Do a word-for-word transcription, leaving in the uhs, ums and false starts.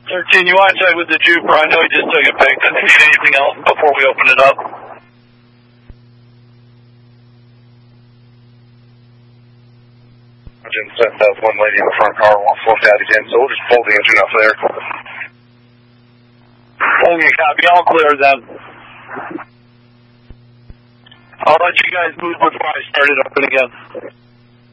thirteen, you want to check with the trooper? I know he just took a pic. Does he need anything else before we open it up? Jim sent that one lady in the front car wants to look at again, so we'll just pull the engine up there. Okay, copy. All clear then. I'll let you guys move before I start it up again.